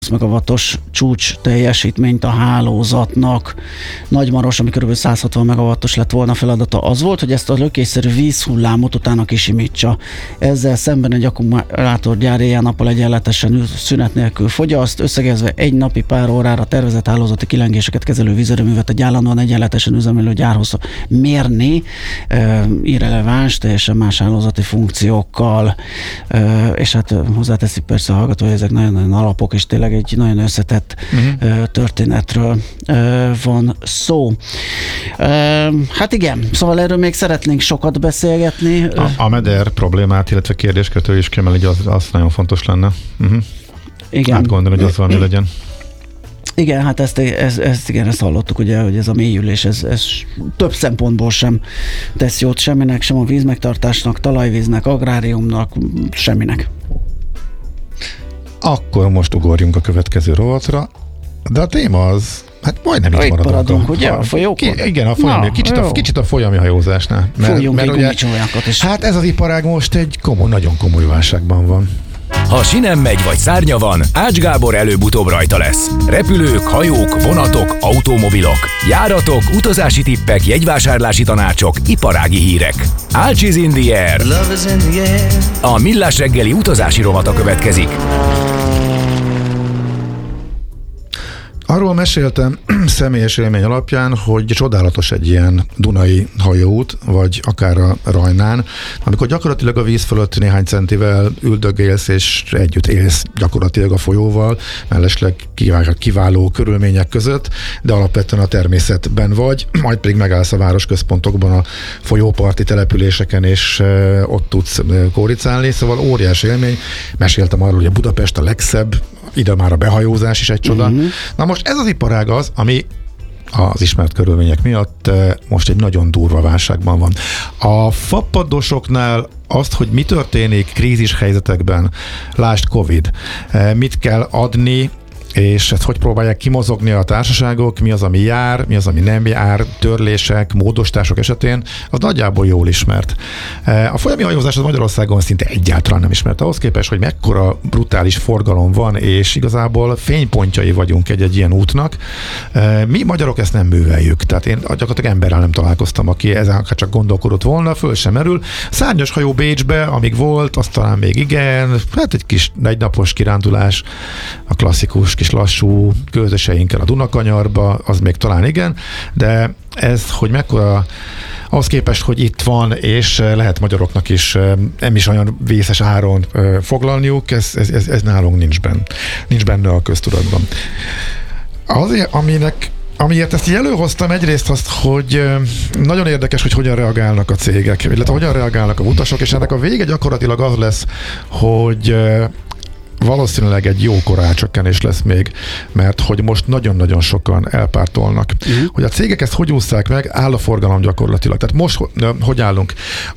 megawattos csúcs teljesítményt a hálózatnak. Nagymaros, ami kb. 160 megawattos lett volna feladata, az volt, hogy ezt a lökésszerű vízhullámot utána kisimítsa. Ezzel szemben egy akkumulátorgyár éjjel-nappal egyenletesen szünet nélkül fogyaszt, összegezve egy napi pár órára tervezett hálózati kilengéseket kezelő vízerőművet egy állandóan egyenletesen üzemelő gyárhoz mérni, irreleváns, teljesen más hálózati funkciókkal, és hát hozzáteszik persze a hallgató, hogy ezek nagyon-nagyon alapok, és tényleg egy nagyon összetett történetről van szó. Hát igen, szóval erről még szeretnénk sokat beszélgetni. A meder problémát, illetve kérdéskötő is kiemel, hogy az nagyon fontos lenne. Igen. Átgondolni, hogy az valami legyen. Igen, hát ezt hallottuk, ugye, hogy ez a mélyülés, ez több szempontból sem tesz jót semminek, sem a vízmegtartásnak, talajvíznek, agráriumnak, semminek. Akkor most ugorjunk a következő rovatra, de a téma az, hát majdnem itt maradunk. Ugye? A folyókon? Igen, a folyami, kicsit a folyami hajózásnál. Fújjunk egy gumicsólyákat is. Hát ez az iparág most egy nagyon komoly válságban van. Ha sinem megy vagy szárnya van, Ács Gábor előbb-utóbb rajta lesz. Repülők, hajók, vonatok, automobilok, járatok, utazási tippek, jegyvásárlási tanácsok, iparági hírek. Ács is in the air. A Millás reggeli utazási rovata következik. Arról meséltem személyes élmény alapján, hogy csodálatos egy ilyen dunai hajóút, vagy akár a Rajnán, amikor gyakorlatilag a víz fölött néhány centivel üldögélsz, és együtt élsz gyakorlatilag a folyóval, mellesleg kiváló körülmények között, de alapvetően a természetben vagy, majd pedig megállsz a városközpontokban, a folyóparti településeken, és ott tudsz kóricálni, szóval óriási élmény. Meséltem arról, hogy a Budapest a legszebb, ide már a behajózás is egy csoda. Na most ez az iparág az, ami az ismert körülmények miatt most egy nagyon durva válságban van. A fapadosoknál azt, hogy mi történik krízis helyzetekben, lásd Covid, mit kell adni, és ezt hogy próbálják kimozogni a társaságok, mi az, ami jár, mi az, ami nem jár, törlések, módosítások esetén, az nagyjából jól ismert. A folyami hajózás az Magyarországon szinte egyáltalán nem ismert. Ahhoz képest, hogy mekkora brutális forgalom van, és igazából fénypontjai vagyunk egy ilyen útnak. Mi magyarok ezt nem műveljük. Tehát én gyakorlatilag emberrel nem találkoztam, aki ezen csak gondolkodott volna, föl sem merül. Szárnyas hajó Bécsbe, amíg volt, azt talán még igen, hát egy kis egynapos kirándulás, a klasszikus kis lassú közöseinkkel a Dunakanyarba, az még talán igen, de ez, hogy mekkora, ahhoz képest, hogy itt van, és lehet magyaroknak is nem is olyan vészes áron foglalniuk, ez nálunk nincs benne a köztudatban. Azért, amiért ezt így előhoztam, egyrészt azt, hogy nagyon érdekes, hogy hogyan reagálnak a cégek, illetve hogyan reagálnak a utasok, és ennek a vége gyakorlatilag az lesz, hogy valószínűleg egy jó korálcsökkenés lesz még, mert hogy most nagyon-nagyon sokan elpártolnak. Hogy a cégek ezt hogy ússzák meg, áll a forgalom gyakorlatilag. Tehát most hogy állunk?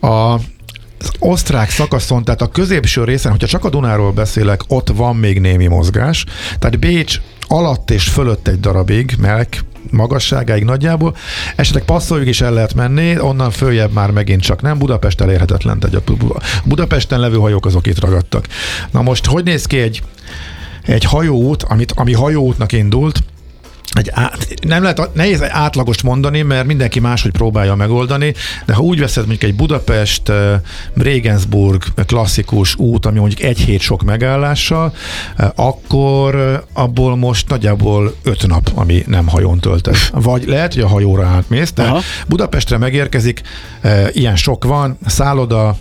Az osztrák szakaszon, tehát a középső részen, hogyha csak a Dunáról beszélek, ott van még némi mozgás. Tehát Bécs alatt és fölött egy darabig, magasságáig nagyjából. Esetleg Passzoljuk is el lehet menni, onnan följebb már megint csak nem. Budapest elérhetetlen, tehát a Budapesten levő hajók azok itt ragadtak. Na most, hogy néz ki egy hajóút, ami hajóútnak indult, nehéz egy átlagost mondani, mert mindenki máshogy próbálja megoldani, de ha úgy veszed mondjuk egy Budapest, Regensburg klasszikus út, ami mondjuk egy hét sok megállással, akkor abból most nagyjából 5 nap, ami nem hajón töltesz. Vagy lehet, hogy a hajóra átmész, de Budapestre megérkezik, ilyen sok van, szálloda,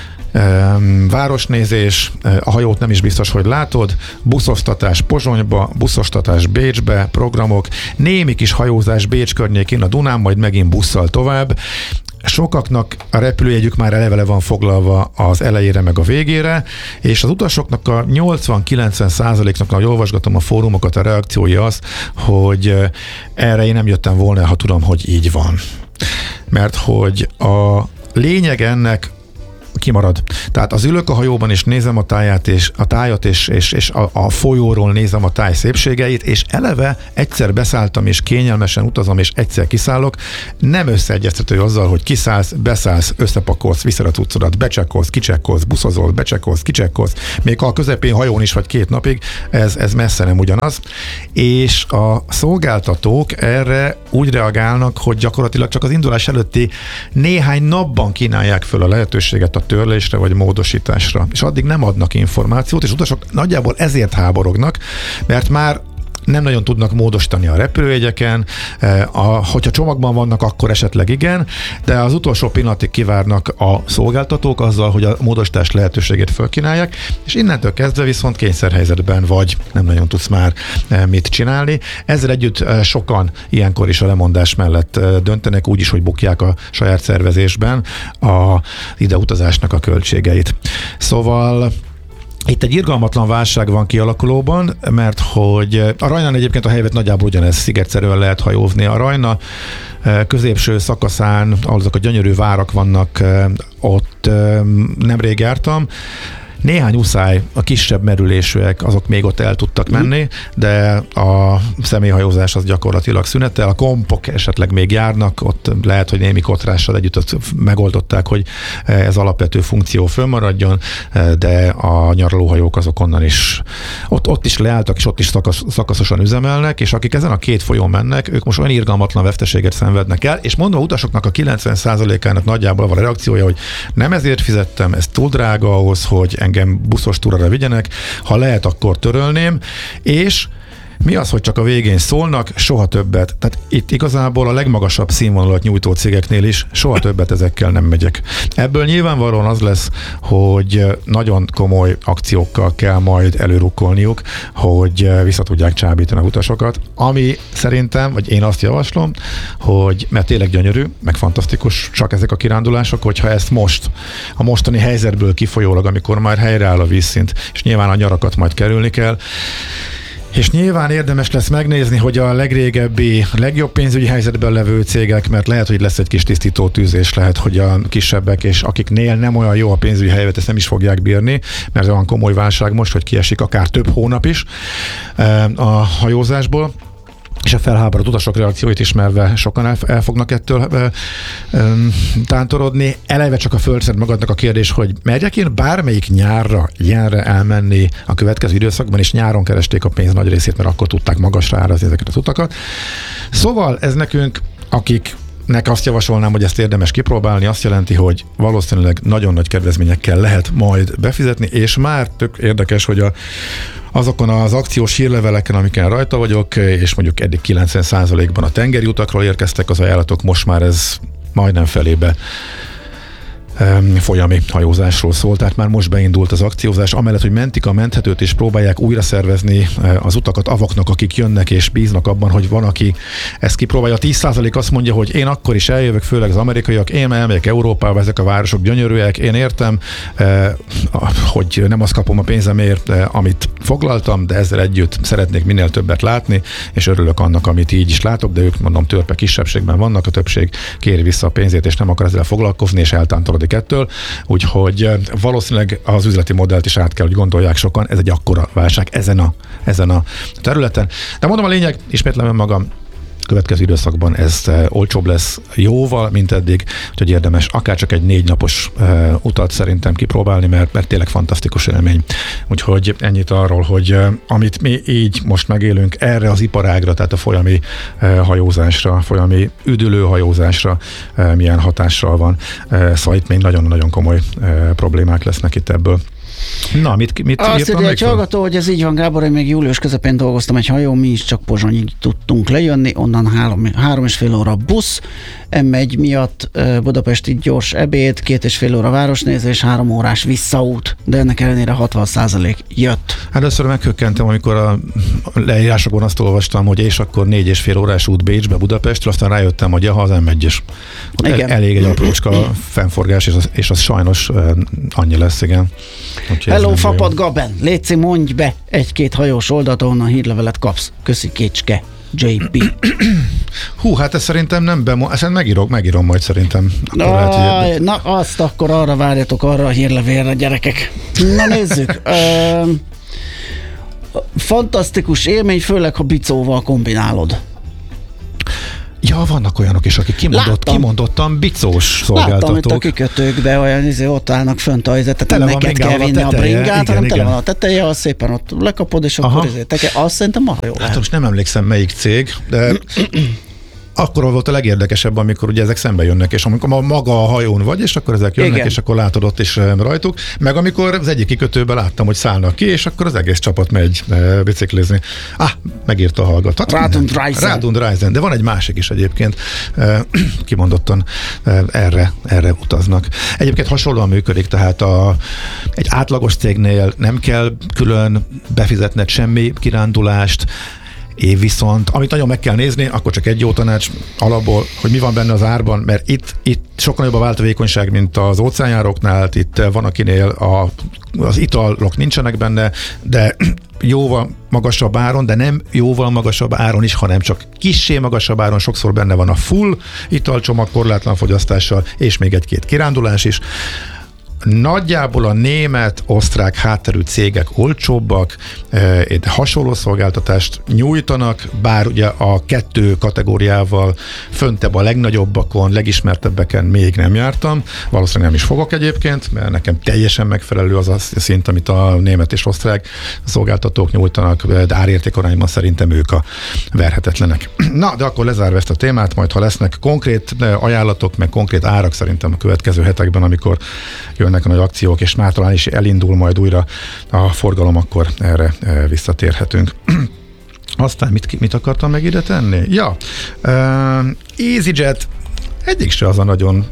városnézés, a hajót nem is biztos, hogy látod, buszosztatás Pozsonyba, buszosztatás Bécsbe, programok, némi kis hajózás Bécs környékén a Dunán, majd megint busszal tovább. Sokaknak a repülőjegyük már eleve van foglalva az elejére meg a végére, és az utasoknak a 80-90%-nak, ahogy olvasgatom a fórumokat, a reakciója az, hogy erre én nem jöttem volna, ha tudom, hogy így van. Mert hogy a lényeg ennek kimarad. Tehát az ülök a hajóban, és nézem a tájat, és a folyóról nézem a táj szépségeit, és eleve egyszer beszálltam, és kényelmesen utazom, és egyszer kiszállok. Nem összeegyeztető azzal, hogy kiszállsz, beszállsz, összepakolsz, viszed a cuccodat, becsekkolsz, kicsekkolsz, buszozol, becsekkolsz, kicsekkolsz, még ha a közepén hajón is vagy 2 napig, ez messze nem ugyanaz. És a szolgáltatók erre úgy reagálnak, hogy gyakorlatilag csak az indulás előtti néhány napban kínálják föl a lehetőséget a törlésre vagy módosításra. És addig nem adnak információt, és utasok nagyjából ezért háborognak, mert már nem nagyon tudnak módosítani a repülőjegyeken, hogyha csomagban vannak, akkor esetleg igen, de az utolsó pillanatig kivárnak a szolgáltatók azzal, hogy a módosítás lehetőségét fölkínálják, és innentől kezdve viszont kényszerhelyzetben vagy, nem nagyon tudsz már mit csinálni. Ezzel együtt sokan ilyenkor is a lemondás mellett döntenek, úgyis, hogy bukják a saját szervezésben a ideutazásnak a költségeit. Szóval itt egy irgalmatlan válság van kialakulóban, mert hogy a Rajnán egyébként a helyzet nagyjából ugyanez, szigetszerűen lehet hajózni. A Rajna középső szakaszán, ahol azok a gyönyörű várak vannak, ott nemrég jártam. Néhány uszály, a kisebb merülésűek, azok még ott el tudtak menni, de a személyhajózás az gyakorlatilag szünetel. A kompok esetleg még járnak, ott lehet, hogy némi kotrással együtt megoldották, hogy ez alapvető funkció fönnmaradjon, de a nyaralóhajók azok onnan is, ott is leálltak, és ott is szakaszosan üzemelnek, és akik ezen a 2 folyón mennek, ők most olyan irgalmatlan veszteséget szenvednek el, és mondom, utasoknak a 90%-ának nagyjából van a reakciója, hogy nem ezért fizettem, ez túl drága ahhoz, hogy engem buszos túrára vigyenek, ha lehet, akkor törölném, és mi az, hogy csak a végén szólnak, soha többet. Tehát itt igazából a legmagasabb színvonalat nyújtó cégeknél is soha többet ezekkel nem megyek. Ebből nyilvánvalóan az lesz, hogy nagyon komoly akciókkal kell majd előrukkolniuk, hogy vissza tudják csábítani a utasokat, ami szerintem, vagy én azt javaslom, hogy mert tényleg gyönyörű, meg fantasztikus csak ezek a kirándulások, hogyha ezt most, a mostani helyzetből kifolyólag, amikor már helyreáll a vízszint, és nyilván a nyarakat majd kerülni kell, és nyilván érdemes lesz megnézni, hogy a legrégebbi, legjobb pénzügyi helyzetben levő cégek, mert lehet, hogy lesz egy kis tisztító tűz, és lehet, hogy a kisebbek, és akiknél nem olyan jó a pénzügyi helyzet, ezt nem is fogják bírni, mert olyan komoly válság most, hogy kiesik akár több hónap is a hajózásból, és a felháborodott utasok reakcióit ismerve sokan el fognak ettől tántorodni. Eleve csak a földszed magadnak a kérdés, hogy megyek én bármelyik nyárra ilyenre elmenni a következő időszakban, és nyáron keresték a pénz nagy részét, mert akkor tudták magasra árazni ezeket az utakat. Szóval ez nekünk, akiknek azt javasolnám, hogy ezt érdemes kipróbálni, azt jelenti, hogy valószínűleg nagyon nagy kedvezményekkel lehet majd befizetni, és már tök érdekes, hogy azokon az akciós hírleveleken, amiken rajta vagyok, és mondjuk eddig 90%-ban a tengeri utakról érkeztek az ajánlatok, most már ez majdnem felébe folyami hajózásról szól, tehát már most beindult az akciózás, amellett, hogy mentik a menthetőt és próbálják újra szervezni az utakat avaknak, akik jönnek és bíznak abban, hogy van, aki ezt kipróbálja. A 10% azt mondja, hogy én akkor is eljövök, főleg az amerikaiak, én elmegyek Európába, ezek a városok gyönyörűek, én értem, hogy nem azt kapom a pénzemért, amit foglaltam, de ezzel együtt szeretnék minél többet látni, és örülök annak, amit így is látok, de ők, mondom, törpe kisebbségben vannak, a többség kéri vissza a pénzét, és nem akar ezzel foglalkozni, és eltántorodik ettől, úgyhogy valószínűleg az üzleti modellt is át kell, hogy gondolják sokan, ez egy akkora válság ezen a területen. De mondom, a lényeg, ismétlem önmagam, következő időszakban ez olcsóbb lesz jóval, mint eddig, úgyhogy érdemes akár csak egy 4 napos utat szerintem kipróbálni, mert tényleg fantasztikus élmény. Úgyhogy ennyit arról, hogy amit mi így most megélünk erre az iparágra, tehát a folyami hajózásra, folyami üdülő hajózásra milyen hatással van. Szóval itt még nagyon-nagyon komoly problémák lesznek itt ebből. Na, mit azt írja egy hallgató, hogy ez így van, Gábor, én még július közepén dolgoztam egy hajón, mi is csak Pozsonyig tudtunk lejönni, onnan 3,5 óra busz, M1 miatt budapesti gyors ebéd, 2,5 óra városnézés, 3 órás visszaút, de ennek ellenére 60% jött. Először meghökkentem, amikor a leírásokon azt olvastam, hogy és akkor 4,5 órás út Bécsbe Budapestről, aztán rájöttem, hogy az M1-es. Elég egy aprócska fennforgás, és az sajnos annyi lesz, igen. Hello, Fapad Gaben, létszi, mondj be 1-2 hajós oldalt, ahonnan hírlevelet kapsz. Köszi, Kécske, JP. Hát ez szerintem nem ezt megírom majd szerintem. Na, azt akkor arra várjatok, arra a hírlevélre, gyerekek. Na nézzük. Fantasztikus élmény, főleg ha bicóval kombinálod. Ja, vannak olyanok is, akik kimondottan bicós szolgáltatók. Láttam itt a kikötőkbe olyan ott állnak fönt a helyzetet, nem neked kell vinni a bringát, hanem tele van a teteje, az szépen ott lekapod, és akkor azt szerintem marha jó lehet. Most nem emlékszem melyik cég, de akkor volt a legérdekesebb, amikor ugye ezek szembe jönnek, és amikor maga a hajón vagy, és akkor ezek jönnek, igen. És akkor látod ott is rajtuk, meg amikor az egyik kikötőben láttam, hogy szállnak ki, és akkor az egész csapat megy biciklizni. Megírta a hallgató. Rad und Reisen. De van egy másik is egyébként, kimondottan erre utaznak. Egyébként hasonlóan működik, tehát egy átlagos cégnél nem kell külön befizetned semmi kirándulást, viszont, amit nagyon meg kell nézni, akkor csak egy jó tanács alapból, hogy mi van benne az árban, mert itt sokkal jobb a váltavékonyság, mint az óceánjáróknál, itt van akinél az italok nincsenek benne, de jóval magasabb áron, de nem jóval magasabb áron is, hanem csak kissé magasabb áron, sokszor benne van a full italcsomag korlátlan fogyasztással, és még egy-két kirándulás is. Nagyjából a német, osztrák hátterű cégek olcsóbbak, hasonló szolgáltatást nyújtanak, bár ugye a 2 kategóriával föntebb a legnagyobbakon, legismertebbeken még nem jártam, valószínűleg nem is fogok egyébként, mert nekem teljesen megfelelő az a szint, amit a német és osztrák szolgáltatók nyújtanak, de árértékarányban szerintem ők a verhetetlenek. Na, de akkor lezárva ezt a témát, majd ha lesznek konkrét ajánlatok, meg konkrét árak szerintem a következő hetekben, amikor jönnek a nagy akciók, és már talán is elindul majd újra a forgalom, akkor erre visszatérhetünk. Aztán mit akartam meg ide tenni? Ja, EasyJet egyik se az a nagyon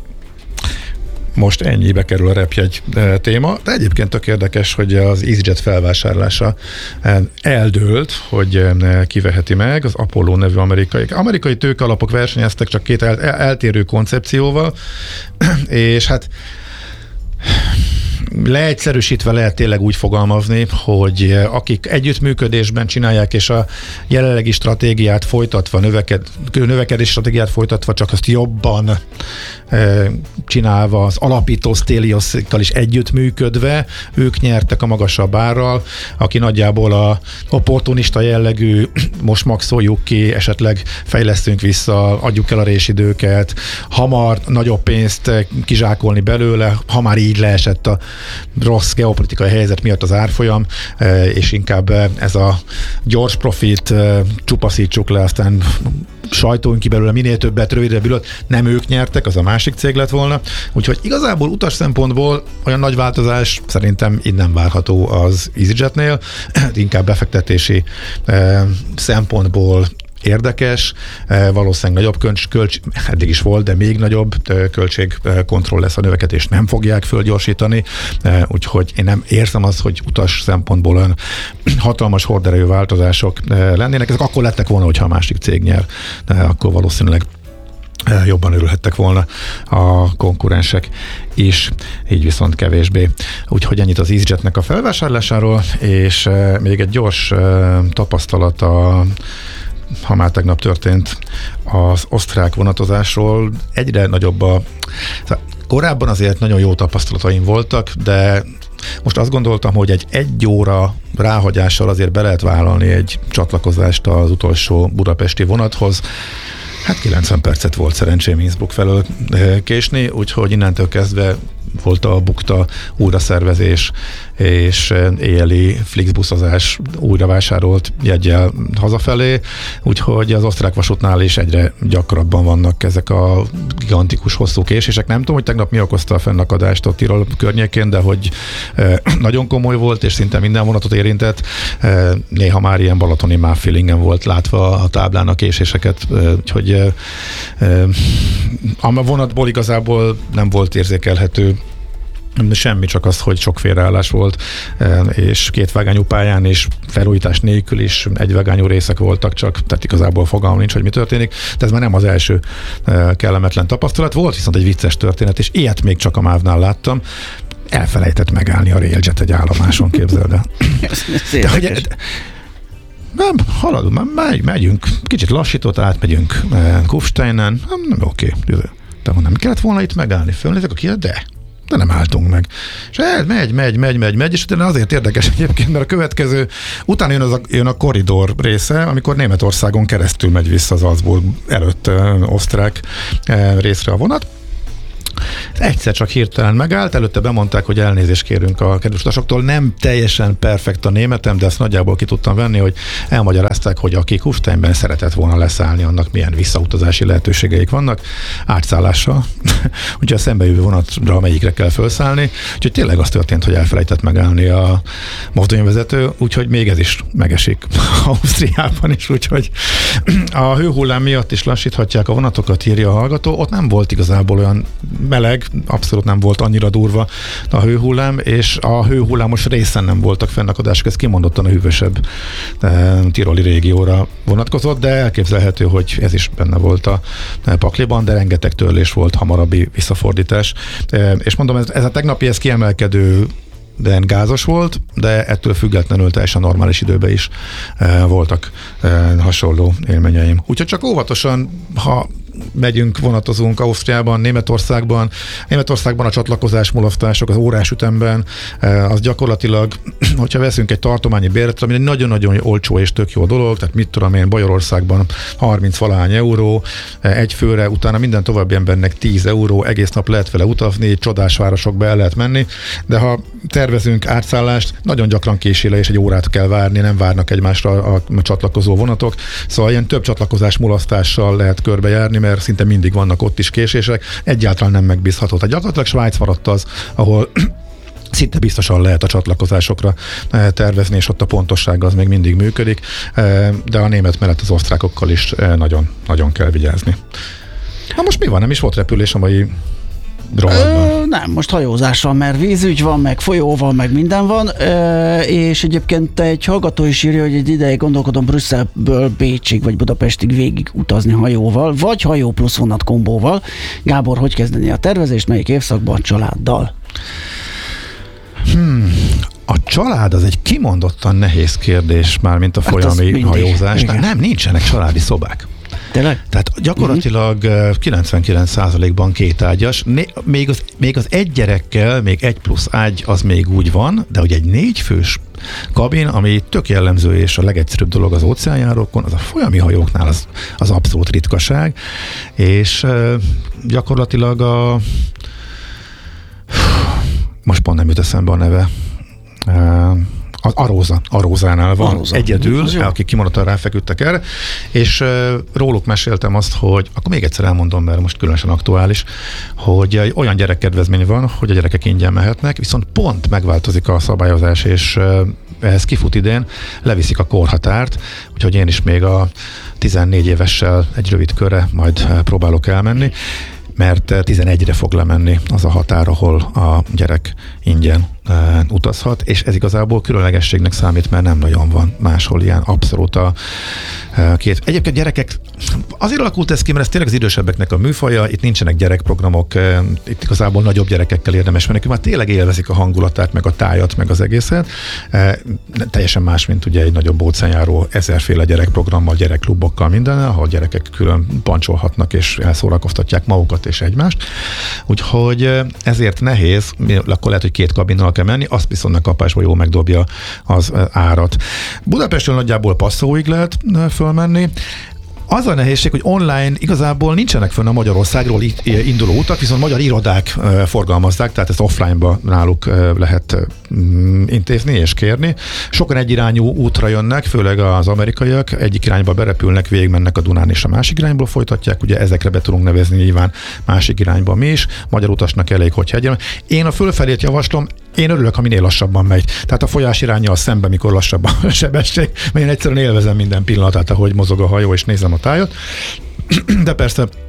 most ennyibe kerül a repjegy téma, de egyébként tök érdekes, hogy az EasyJet felvásárlása eldőlt, hogy kiveheti meg, az Apollo nevű amerikai tőkealapok versenyeztek, csak 2 eltérő koncepcióval, és hát leegyszerűsítve lehet tényleg úgy fogalmazni, hogy akik együttműködésben csinálják, és a jelenlegi stratégiát folytatva, növekedés stratégiát folytatva, csak azt jobban csinálva, az alapító Stelios-kal is együttműködve, ők nyertek a magasabb árral, aki nagyjából a opportunista jellegű, most maxoljuk ki, esetleg fejlesztünk vissza, adjuk el a résidőket, hamar nagyobb pénzt kizsákolni belőle, ha már így leesett a rossz geopolitikai helyzet miatt az árfolyam, és inkább ez a gyors profit, csupaszítsuk le, aztán sajtónk ki belőle minél többet, rövidebb ülött, nem ők nyertek, az a másik cég lett volna. Úgyhogy igazából utas szempontból olyan nagy változás szerintem innen várható az EasyJetnél, inkább befektetési szempontból érdekes, valószínűleg nagyobb eddig is volt, de még nagyobb költségkontroll lesz, a növekedést nem fogják fölgyorsítani, úgyhogy én nem érzem azt, hogy utas szempontból olyan hatalmas horderejű változások lennének. Ezek akkor lettek volna, hogyha a másik cég nyer, akkor valószínűleg jobban örülhettek volna a konkurensek is, így viszont kevésbé. Úgyhogy ennyit az EasyJetnek a felvásárlásáról, és még egy gyors tapasztalat ha már tegnap történt az osztrák vonatozásról, egyre nagyobb korábban azért nagyon jó tapasztalataim voltak, de most azt gondoltam, hogy egy óra ráhagyással azért be lehet vállalni egy csatlakozást az utolsó budapesti vonathoz. Hát 90 percet volt szerencsém Innsbruck felől késni, úgyhogy innentől kezdve volt a bukta újraszervezés és éjjeli Flixbuszozás újra vásárolt jeggyel hazafelé, úgyhogy az osztrák vasútnál is egyre gyakrabban vannak ezek a gigantikus hosszú késések. Nem tudom, hogy tegnap mi okozta a fennakadást a Tirol környékén, de hogy nagyon komoly volt, és szinte minden vonatot érintett. Néha már ilyen balatoni máv-feelingen volt látva a táblán a késéseket, úgyhogy a vonatból igazából nem volt érzékelhető semmi, csak az, hogy sok félreállás volt, és 2 vágányú pályán és felújítás nélkül is egyvágányú részek voltak csak, tehát igazából fogalmam nincs, hogy mi történik, de ez már nem az első kellemetlen tapasztalat. Volt viszont egy vicces történet, és ilyet még csak a MÁV-nál láttam. Elfelejtett megállni a Railjet egy állomáson, képzeld el. Nem, haladunk, megyünk, kicsit lassított, átmegyünk Kufsteinen, oké. De mondom, kellett volna itt megállni, fölnézek a kiad, de nem álltunk meg. És megy, és utána azért érdekes egyébként, mert a következő, utána jön a korridor része, amikor Németországon keresztül megy vissza az Salzburg előtt osztrák részre a vonat. Egyszer csak hirtelen megállt, előtte bemondták, hogy elnézést kérünk a kedves utasoktól. Nem teljesen perfekt a németem, de ezt nagyjából ki tudtam venni, hogy elmagyarázták, hogy aki Kufsteinben szeretett volna leszállni, annak milyen visszautazási lehetőségeik vannak, átszállással. Úgyhogy a szembejövő vonatra melyikre kell felszállni. Úgyhogy tényleg az történt, hogy elfelejtett megállni a mozdonyvezető, úgyhogy még ez is megesik Ausztriában is, úgyhogy a hőhullám miatt is lassíthatják a vonatokat, írja a hallgató. Ott nem volt igazából olyan meleg, abszolút nem volt annyira durva a hőhullám, és a hőhullámos részen nem voltak fennakadások, ez kimondottan a hűvösebb tiroli régióra vonatkozott, de elképzelhető, hogy ez is benne volt a pakliban, de rengeteg törlés volt, hamarabbi visszafordítás. És mondom, ez a tegnapi, ez kiemelkedő, de gázos volt, de ettől függetlenül teljesen normális időben is voltak hasonló élményeim. Úgyhogy csak óvatosan, ha megyünk, vonatozunk Ausztriában, Németországban a csatlakozás, mulasztások az órásütemben, az gyakorlatilag, hogyha veszünk egy tartományi bérletet, ami egy nagyon-nagyon olcsó és tök jó dolog, tehát mit tudom én, Bajorországban 30-valahány euró egy főre, utána minden további embernek 10 euró, egész nap lehet vele utazni, csodás városokba el lehet menni, de ha tervezünk átszállást, nagyon gyakran késik le, és egy órát kell várni, nem várnak egymásra a csatlakozó vonatok, szóval ilyen több csatlakozás mulasztással lehet körbejárni, mert szinte mindig vannak ott is késések, egyáltalán nem megbízható. Tehát gyakorlatilag Svájc maradt az, ahol szinte biztosan lehet a csatlakozásokra tervezni, és ott a pontosság az még mindig működik, de a német mellett az osztrákokkal is nagyon, nagyon kell vigyázni. Na most mi van? Nem is volt repülés a mai nem, most hajózással, mert vízügy van, meg folyó van, meg minden van, és egyébként egy hallgató is írja, hogy egy ideig gondolkodom Brüsszelből Bécsig vagy Budapestig végig utazni hajóval, vagy hajó plusz vonat kombóval. Gábor, hogy kezdeni a tervezést, melyik évszakban, családdal? A család az egy kimondottan nehéz kérdés már, mint a folyami hajózás. Nem, nincsenek családi szobák. Tényleg? Tehát gyakorlatilag 99%-ban kétágyas. Még az egy gyerekkel, még 1+ ágy, az még úgy van, de hogy egy 4 fős kabin, ami tök jellemző és a legegyszerűbb dolog az óceánjárókon, az a folyami hajóknál az abszolút ritkaság, és gyakorlatilag most pont nem jut eszembe a neve, az Arózánál van egyedül, akik kimondottan ráfeküdtek erre, és róluk meséltem azt, hogy akkor még egyszer elmondom, mert most különösen aktuális, hogy olyan gyerekkedvezmény van, hogy a gyerekek ingyen mehetnek, viszont pont megváltozik a szabályozás, és ehhez kifut idén, leviszik a korhatárt, úgyhogy én is még a 14 évessel egy rövid körre majd próbálok elmenni, mert 11-re fog lemenni az a határ, ahol a gyerek ingyen utazhat, és ez igazából különlegességnek számít, mert nem nagyon van máshol ilyen abszolút a két. Egyébként gyerekek, azért alakult ez ki, mert ez tényleg az idősebbeknek a műfaja, itt nincsenek gyerekprogramok, itt igazából nagyobb gyerekekkel érdemes menni, már tényleg élvezik a hangulatát, meg a tájat, meg az egészet. Teljesen más, mint ugye egy nagyobb óceánjáró 1000-féle gyerekprogrammal, gyerekklubokkal, minden, ahol gyerekek külön pancsolhatnak és elszórakoztatják magukat és egymást. Úgyhogy ezért nehéz, akkor lehet, hogy 2 kabinnal kell menni, azt viszont a kapásba jól megdobja az árat. Budapestről nagyjából Passzóig lehet fölmenni. Az a nehézség, hogy online igazából nincsenek fönn a Magyarországról induló utak, viszont magyar irodák forgalmazzák, tehát ezt offline-ba náluk lehet intézni és kérni. Sokan egyirányú útra jönnek, főleg az amerikaiak, egyik irányba berepülnek, végigmennek a Dunán és a másik irányból folytatják, ugye ezekre be tudunk nevezni nyilván másik irányba mi is, magyar utasnak elég, hogy hegyen. Én a fölfelét javaslom, én örülök, ha minél lassabban megy. Tehát a folyás iránnyal szemben, mikor lassabban a sebesség, mert én egyszerűen élvezem minden pillanatát, ahogy mozog a hajó, és nézem a tájat. De persze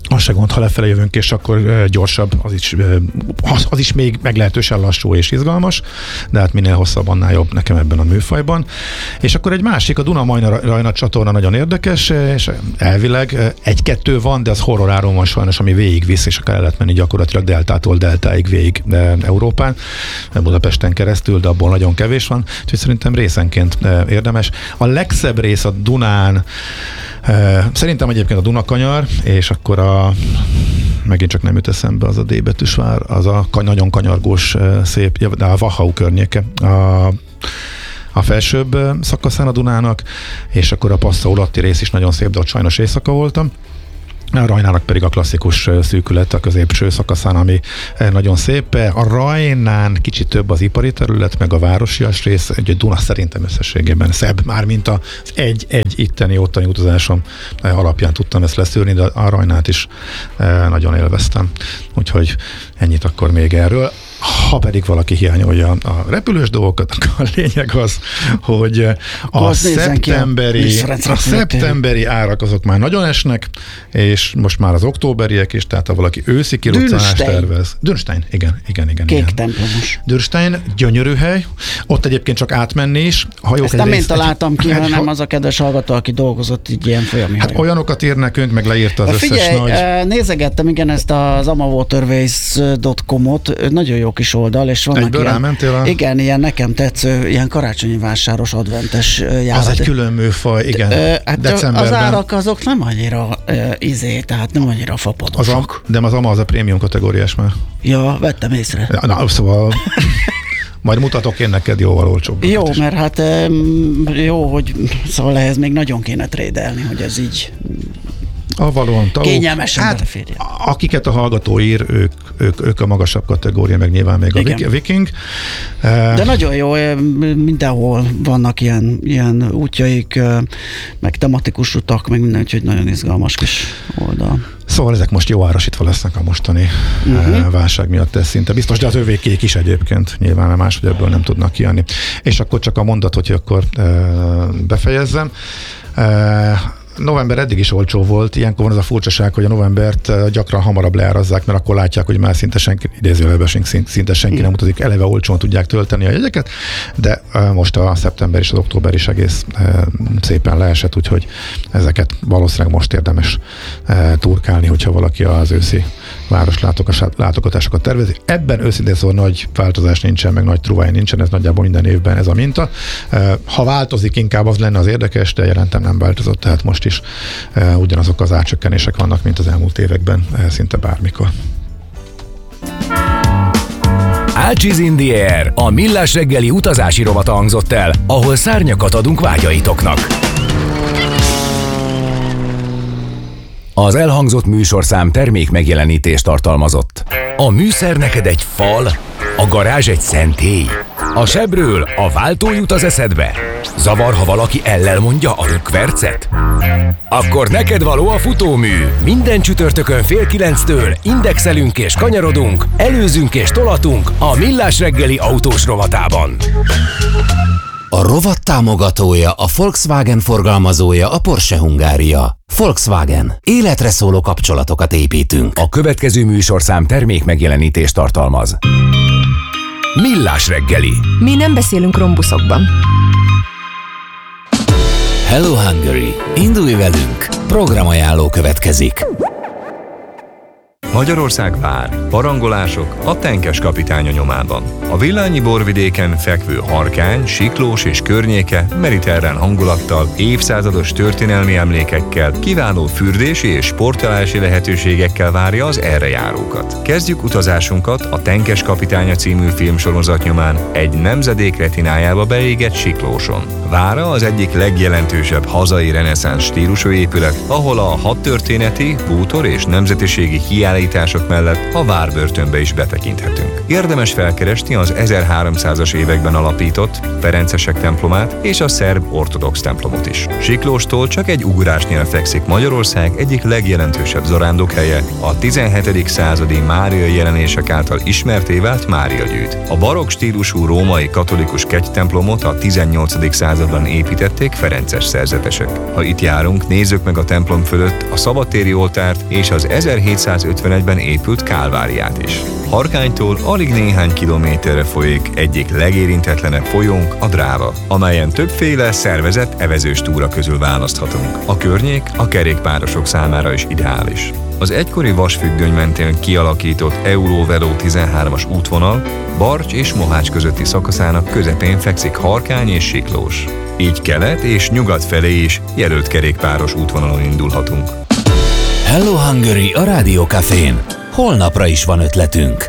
Az se gond, ha lefele jövünk, és akkor gyorsabb, az is még meglehetősen lassú és izgalmas, de hát minél hosszabb, annál jobb nekem ebben a műfajban. És akkor egy másik, a Duna-Majna csatorna nagyon érdekes, és elvileg egy-kettő van, de az horroráron van sajnos, ami végigvisz, és akár el lehet menni gyakorlatilag deltától deltáig végig Európán, Budapesten keresztül, de abból nagyon kevés van, úgyhogy szerintem részenként érdemes. A legszebb rész a Dunán, szerintem egyébként a Dunakanyar, és akkor megint csak nem jut eszembe az a D betűs vár, az a nagyon kanyargós szép, de a Wachau környéke, a felsőbb szakaszán a Dunának, és akkor a Passau alatti rész is nagyon szép, de ott sajnos éjszaka voltam. A Rajnának pedig a klasszikus szűkület a középső szakaszán, ami nagyon szép. A Rajnán kicsit több az ipari terület, meg a városias rész, egy Duna szerintem összességében szebb, már mint az egy itteni ottani utazásom alapján tudtam ezt leszűrni, de a Rajnát is nagyon élveztem. Úgyhogy ennyit akkor még erről. Ha pedig valaki hiányolja a repülős dolgokat, akkor a lényeg az, hogy a szeptemberi árak azok már nagyon esnek, és most már az októberiek is, tehát ha valaki őszi kiruccanást tervez. Dürnstein, igen. Kék templomos. Dürnstein, gyönyörű hely, ott egyébként csak átmenni is. Ezt nem én találtam ki, hanem az a kedves hallgató, aki dolgozott így ilyen folyami Hát olyanokat ír nekünk, meg leírta az összes nagy... Nézegettem, igen, ezt az amawaterways.com-ot, nagyon jó kis oldal, és vannak egyből rámentél igen, ilyen nekem tetsző, ilyen karácsonyi vásáros adventes járat. Az egy külön műfaj, igen. Decemberben. Az árak azok nem annyira tehát nem annyira fapadosak. De az AMA az a prémium kategóriás már. Ja, vettem észre. Na, szóval... Majd mutatok én neked jóval olcsóbb. Jó, is. Mert hát jó, hogy szóval ehhez még nagyon kéne trédelni, hogy ez így kényelmesen beleférjen. Akiket a hallgató ír, ők a magasabb kategória, meg nyilván még a Viking. De nagyon jó, mindenhol vannak ilyen útjaik, meg tematikus utak, meg minden, úgyhogy nagyon izgalmas kis oldal. Szóval ezek most jó árasítva lesznek a mostani válság miatt, ez szinte biztos, de az övékék is egyébként, nyilván, mert máshogy ebből nem tudnak kijönni. És akkor csak a mondat, hogy akkor befejezzem. November eddig is olcsó volt, ilyenkor van az a furcsaság, hogy a novembert gyakran hamarabb leárazzák, mert akkor látják, hogy már szinte senki, idézőjelben szinte senki nem utazik, eleve olcsón tudják tölteni a jegyeket, de most a szeptember és az október is egész szépen leesett, úgyhogy ezeket valószínűleg most érdemes turkálni, hogyha valaki az őszi város látogatásokat tervezi. Ebben őszintén szóval nagy változás nincsen, meg nagy truváj nincsen, ez nagyjából minden évben ez a minta. Ha változik, inkább az lenne az érdekes, de jelentem nem változott, tehát most is ugyanazok az árcsökkenések vannak, mint az elmúlt években, szinte bármikor. Ácsiz in the Air, a Millás reggeli utazási rovata hangzott el, ahol szárnyakat adunk vágyaitoknak. Az elhangzott műsorszám termék megjelenítést tartalmazott. A műszer neked egy fal, a garázs egy szentély. A sebről a váltó jut az eszedbe. Zavar, ha valaki ellel mondja a rökkvercet? Akkor neked való a futómű. Minden csütörtökön 8:30 indexelünk és kanyarodunk, előzünk és tolatunk a Millás reggeli autós rovatában. A rovat támogatója, a Volkswagen forgalmazója, a Porsche Hungária. Volkswagen. Életre szóló kapcsolatokat építünk. A következő műsorszám termék megjelenítést tartalmaz. Millás reggeli. Mi nem beszélünk rombuszokban. Hello Hungary. Indulj velünk. Programajánló következik. Magyarország vár. Barangolások a Tenkes kapitánya nyomában. A Villányi borvidéken fekvő Harkány, Siklós és környéke mediterrán hangulattal, évszázados történelmi emlékekkel, kiváló fürdési és sportolási lehetőségekkel várja az erre járókat. Kezdjük utazásunkat a Tenkes kapitánya című filmsorozat nyomán egy nemzedék retinájába beégett Siklóson. Vára az egyik legjelentősebb hazai reneszánsz stílusú épület, ahol a hadtörténeti, bútor és nemzetiségi kiállítások állítások mellett a várbörtönbe is betekinthetünk. Érdemes felkeresni az 1300-as években alapított Ferencesek templomát és a szerb ortodox templomot is. Siklóstól csak egy ugrásnyira fekszik Magyarország egyik legjelentősebb zarándokhelye, a 17. századi máriai jelenések által ismertté vált Mária gyűjt. A barokk stílusú római katolikus kegytemplomot a 18. században építették ferences szerzetesek. Ha itt járunk, nézzük meg a templom fölött a szabadtéri oltárt és az 1751-ben épült kálváriát is. Harkánytól alig néhány kilométerre folyik egyik legérintetlenebb folyónk, a Dráva, amelyen többféle szervezett evezős túra közül választhatunk. A környék a kerékpárosok számára is ideális. Az egykori vasfüggöny mentén kialakított Eurovelo 13-as útvonal Barcs és Mohács közötti szakaszának közepén fekszik Harkány és Siklós. Így kelet és nyugat felé is jelölt kerékpáros útvonalon indulhatunk. Hello Hungary a Rádió Cafén. Holnapra is van ötletünk.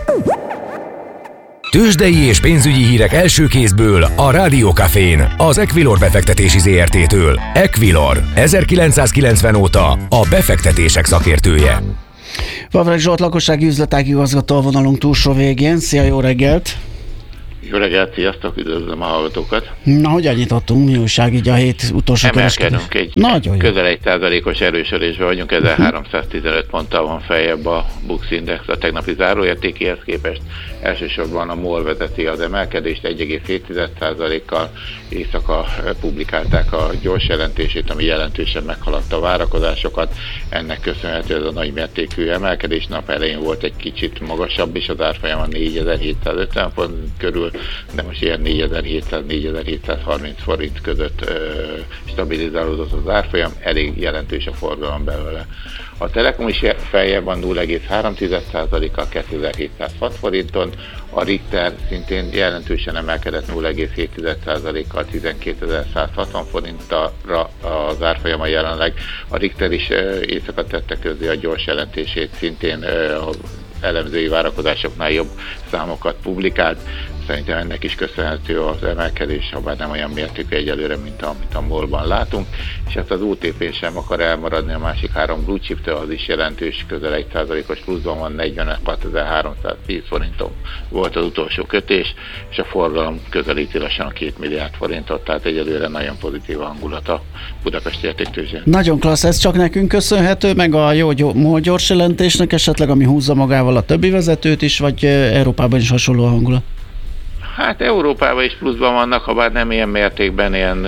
Tőzsdei és pénzügyi hírek első kézből a Rádió Cafén, az Equilor befektetési ZRT-től. Equilor, 1990 óta a befektetések szakértője. Vavreg Zsolt, lakossági üzletági igazgató a vonalunk túlsó végén. Szia, jó reggelt! Jó reggelt, sziasztok, üdvözlöm a hallgatókat. Na, hogyan nyitottunk? Mi újság így a hét utolsó emelkedünk egy nagyon közel 1%-os erősödésben vagyunk, 1315 ponttal van feljebb a Bux Index a tegnapi záróértékéhez képest. Elsősorban a MOL vezeti az emelkedést 1,7%-kal. Éjszaka publikálták a gyors jelentését, ami jelentősen meghaladta a várakozásokat. Ennek köszönhető ez a nagy mértékű emelkedés. Nap elején volt egy kicsit magasabb is, az árfolyama 4750 font körül, de most ilyen 4700-4730 forint között stabilizálódott az árfolyam, elég jelentős a forgalom belőle. A Telekom is feljebb van 0,3%-kal 2706 forinton, a Richter szintén jelentősen emelkedett 0,7%-kal 12160 forintra az árfolyama jelenleg. A Richter is éjszaka tette közé a gyors jelentését, szintén elemzői várakozásoknál jobb számokat publikált. Szerintem ennek is köszönhető az emelkedés, ha bár nem olyan mértékű egyelőre, mint amit a MOL-ban látunk. És hát az OTP sem akar elmaradni a másik három blue chip-től, az is jelentős, közel 1%-os pluszban van, 46.310 forinton volt az utolsó kötés, és a forgalom közelíti lassan a 2 milliárd forintot, tehát egyelőre nagyon pozitív a hangulat a Budapesti Értéktőzsdén. Nagyon klassz, ez csak nekünk köszönhető, meg a jó MOL gyors jelentésnek esetleg, ami húzza magával a többi vezetőt is, vagy Európában is hasonló a hangulat? Hát Európában is pluszban vannak, ha bár nem ilyen mértékben, ilyen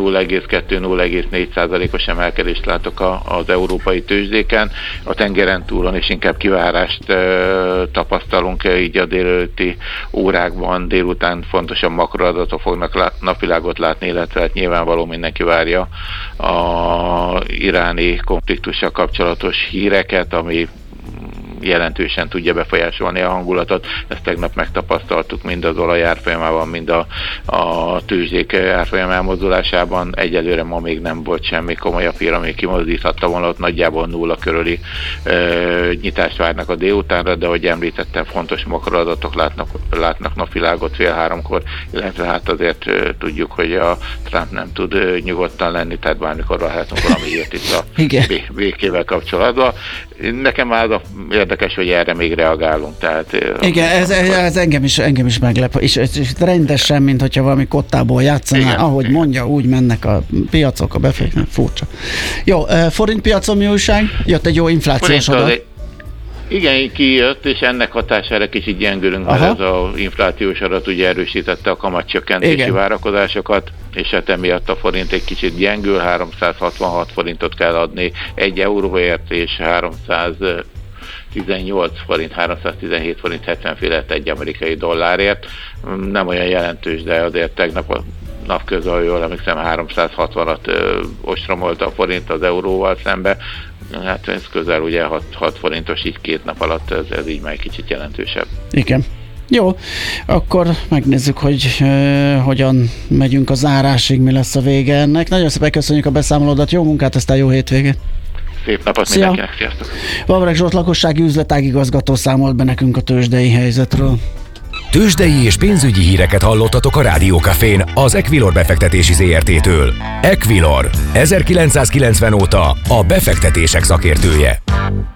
0,2-0,4%-os emelkedést látok az európai tőzsdéken. A tengeren túlon is inkább kivárást tapasztalunk így a délelőtti órákban. Délután fontosabb makroadatok fognak napvilágot látni, illetve hát nyilvánvaló mindenki várja az iráni konfliktussal kapcsolatos híreket, ami jelentősen tudja befolyásolni a hangulatot. Ezt tegnap megtapasztaltuk mind az olaj árfolyamában, mind a tőzsdék árfolyam elmozdulásában. Egyelőre ma még nem volt semmi komolyabb hír, ami kimozdíthatta volna, ott nagyjából nulla körüli nyitást várnak a délutánra, de ahogy említettem, fontos makroadatok látnak napvilágot 2:30-kor, illetve hát azért tudjuk, hogy a Trump nem tud nyugodtan lenni, tehát bármikor várhatunk valami hírt itt a békével kapcsolatban. Nekem az érdekes, hogy erre még reagálunk. Tehát, igen, ez engem is meglep, és rendesen, mint hogyha valami kottából játszaná, igen, ahogy igen. Mondja, úgy mennek a piacok, a befektetések, furcsa. Jó, forintpiacon mi újság? Jött egy jó inflációs adat. Igen, kijött, és ennek hatására kicsit gyengülünk, mert ez az inflációs adat ugye erősítette a kamatcsökkentési várakozásokat, és hát emiatt a forint egy kicsit gyengül, 366 forintot kell adni 1 euróért, és 318 forint, 317 forint 70 félett egy amerikai dollárért. Nem olyan jelentős, de azért tegnap a nap közül, jól emlékszem, 360-at ostromolta a forint az euróval szembe. Hát ez közel ugye 6 forintos, így 2 nap alatt ez így már egy kicsit jelentősebb. Igen. Jó, akkor megnézzük, hogy hogyan megyünk a zárásig, mi lesz a vége ennek. Nagyon szépen köszönjük a beszámolódat, jó munkát, aztán jó hétvégét! Szép napot mindenkinek, sziasztok! Vavreg Zsolt lakossági üzletági igazgató számolt be nekünk a tőzsdei helyzetről. Tőzsdei és pénzügyi híreket hallottatok a Rádió Cafén az Equilor befektetési ZRT-től. Equilor, 1990 óta a befektetések szakértője.